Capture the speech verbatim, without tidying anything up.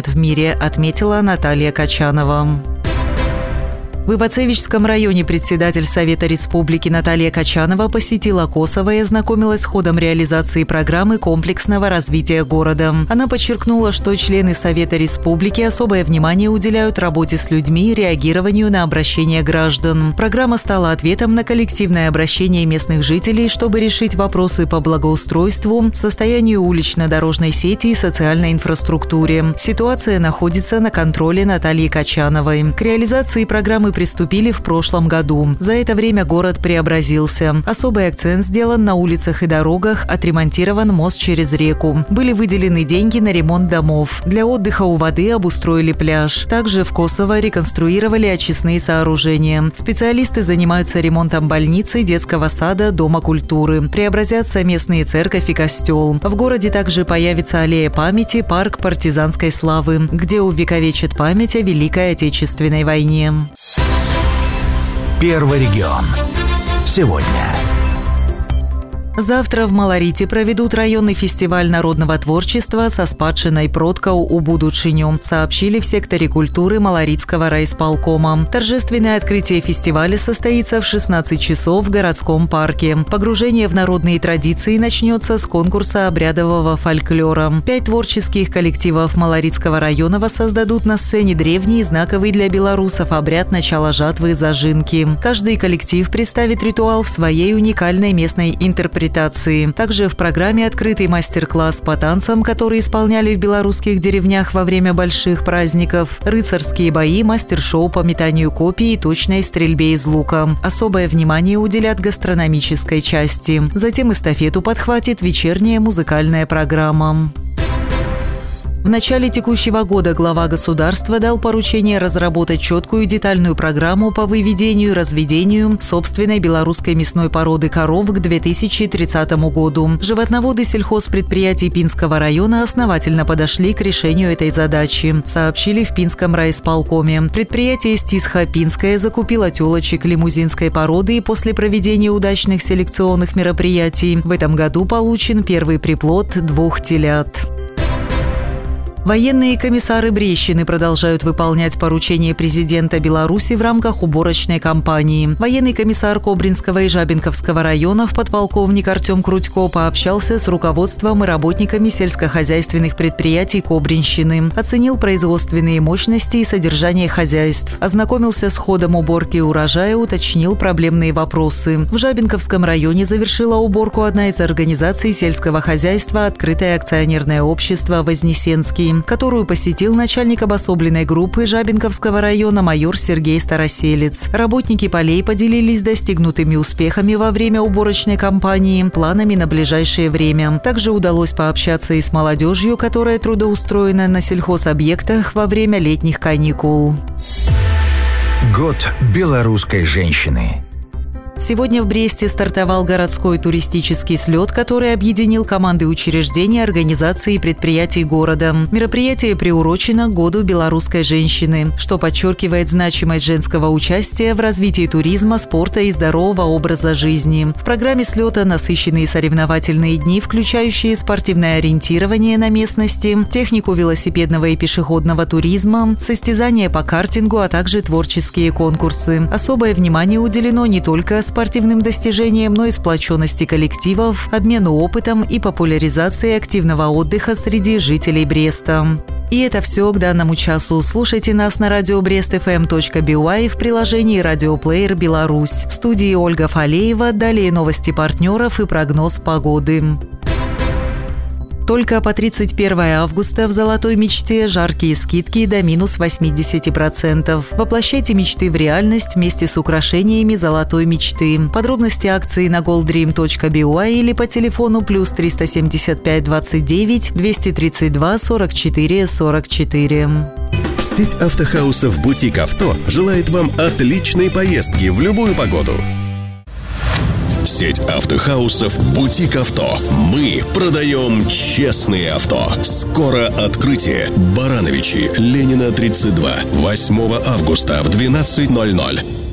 нет в мире, отметила Наталья Качанова. В Ипацевичском районе председатель Совета Республики Наталья Качанова посетила Косово и ознакомилась с ходом реализации программы комплексного развития города. Она подчеркнула, что члены Совета Республики особое внимание уделяют работе с людьми и реагированию на обращения граждан. Программа стала ответом на коллективное обращение местных жителей, чтобы решить вопросы по благоустройству, состоянию улично-дорожной сети и социальной инфраструктуре. Ситуация находится на контроле Натальи Качановой. К реализации программы приступили в прошлом году. За это время город преобразился. Особый акцент сделан на улицах и дорогах, отремонтирован мост через реку. Были выделены деньги на ремонт домов. Для отдыха у воды обустроили пляж. Также в Косово реконструировали очистные сооружения. Специалисты занимаются ремонтом больницы, детского сада, дома культуры. Преобразятся местные церковь и костел. В городе также появится аллея памяти, парк партизанской славы, где увековечат память о Великой Отечественной войне. Первый регион. Сегодня. Завтра в Маларите проведут районный фестиваль народного творчества со спадщиной продков у будучиню, сообщили в секторе культуры Маларитского райисполкома. Торжественное открытие фестиваля состоится в шестнадцать часов в городском парке. Погружение в народные традиции начнется с конкурса обрядового фольклора. Пять творческих коллективов Маларитского района воссоздадут на сцене древний, знаковый для белорусов обряд начала жатвы зажинки. Каждый коллектив представит ритуал в своей уникальной местной интерпретации. Также в программе открытый мастер-класс по танцам, которые исполняли в белорусских деревнях во время больших праздников, рыцарские бои, мастер-шоу по метанию копий и точной стрельбе из лука. Особое внимание уделят гастрономической части. Затем эстафету подхватит вечерняя музыкальная программа. В начале текущего года глава государства дал поручение разработать четкую и детальную программу по выведению и разведению собственной белорусской мясной породы коров к две тысячи тридцатому году. Животноводы сельхозпредприятий Пинского района основательно подошли к решению этой задачи, сообщили в Пинском райисполкоме. Предприятие «Стисха Пинское» закупило телочек лимузинской породы и после проведения удачных селекционных мероприятий в этом году получен первый приплод двух телят. Военные комиссары Брещины продолжают выполнять поручения президента Беларуси в рамках уборочной кампании. Военный комиссар Кобринского и Жабинковского районов подполковник Артем Крутько пообщался с руководством и работниками сельскохозяйственных предприятий Кобринщины, оценил производственные мощности и содержание хозяйств, ознакомился с ходом уборки урожая, уточнил проблемные вопросы. В Жабинковском районе завершила уборку одна из организаций сельского хозяйства «Открытое акционерное общество Вознесенский», которую посетил начальник обособленной группы Жабинковского района майор Сергей Староселец. Работники полей поделились достигнутыми успехами во время уборочной кампании, планами на ближайшее время. Также удалось пообщаться и с молодежью, которая трудоустроена на сельхозобъектах во время летних каникул. Год белорусской женщины. Сегодня в Бресте стартовал городской туристический слет, который объединил команды учреждений, организаций и предприятий города. Мероприятие приурочено к Году белорусской женщины, что подчеркивает значимость женского участия в развитии туризма, спорта и здорового образа жизни. В программе слета насыщенные соревновательные дни, включающие спортивное ориентирование на местности, технику велосипедного и пешеходного туризма, состязания по картингу, а также творческие конкурсы. Особое внимание уделено не только спортивным достижениям, но и сплоченности коллективов, обмену опытом и популяризации активного отдыха среди жителей Бреста. И это все к данному часу. Слушайте нас на радио брест эф эм точка би уай в приложении «Радиоплеер Беларусь». В студии Ольга Фалеева. Далее новости партнеров и прогноз погоды. Только по тридцать первое августа в «Золотой мечте» жаркие скидки до минус восемьдесят процентов. Воплощайте мечты в реальность вместе с украшениями «Золотой мечты». Подробности акции на голдрим точка би уай или по телефону плюс триста семьдесят пять двадцать девять двести тридцать два сорок четыре сорок четыре. Сеть автохаусов «Бутик Авто» желает вам отличной поездки в любую погоду. Сеть автохаусов «Бутик Авто». Мы продаем честные авто. Скоро открытие. Барановичи, Ленина, тридцать два. восьмого августа в двенадцать ноль ноль.